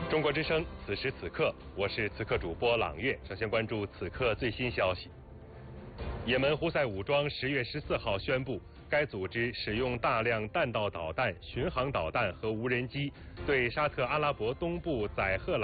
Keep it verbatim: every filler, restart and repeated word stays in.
中国之声，此时此刻，我是此刻主播朗月。首先关注此刻最新消息。也门胡塞武装十月十四号宣布，该组织使用大量弹道导弹、巡航导弹和无人机，对沙特阿拉伯东部载荷